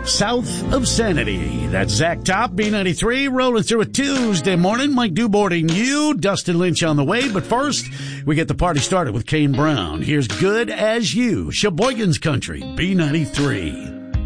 South of Sanity. That's Zach Top, B93, rolling through a Tuesday morning. Mike Dewboarding you, Dustin Lynch on the way. But first, we get the party started with Kane Brown. Here's Good As You, Sheboygan's Country, B93.